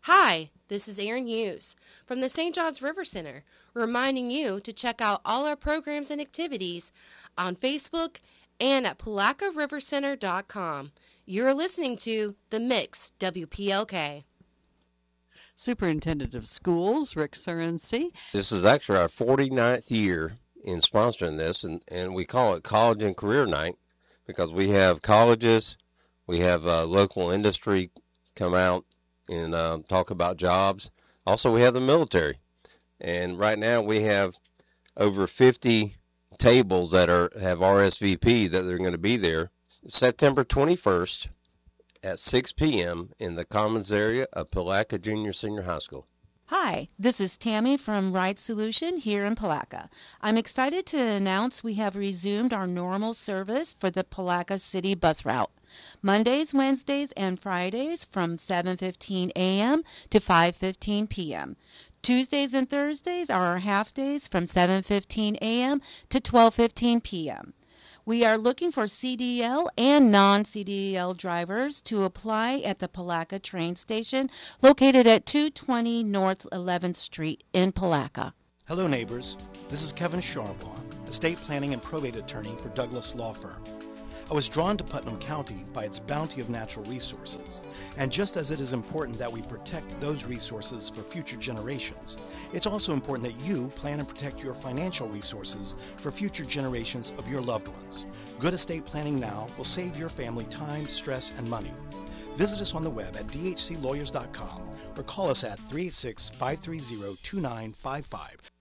Hi, this is Erin Hughes from the St. Johns River Center, reminding you to check out all our programs and activities on Facebook and at PalacaRiverCenter.com. You're listening to The Mix, WPLK. Superintendent of Schools, Rick Surency. This is actually our 49th year in sponsoring this, and we call it College and Career Night because we have colleges, we have local industry come out and talk about jobs. Also, we have the military. And right now we have over 50 tables that have RSVP that they're going to be there September 21st at 6 p.m. in the Commons area of Palaca Junior Senior High School. Hi, this is Tammy from Ride Solution here in Palaca. I'm excited to announce we have resumed our normal service for the Palaca City bus route. Mondays, Wednesdays, and Fridays from 7:15 a.m. to 5:15 p.m. Tuesdays and Thursdays are our half days from 7:15 a.m. to 12:15 p.m. We are looking for CDL and non-CDL drivers to apply at the Palaca train station located at 220 North 11th Street in Palaca. Hello neighbors, this is Kevin Sharbaugh, estate planning and probate attorney for Douglas Law Firm. I was drawn to Putnam County by its bounty of natural resources, and just as it is important that we protect those resources for future generations, it's also important that you plan and protect your financial resources for future generations of your loved ones. Good estate planning now will save your family time, stress, and money. Visit us on the web at dhclawyers.com or call us at 386-530-2955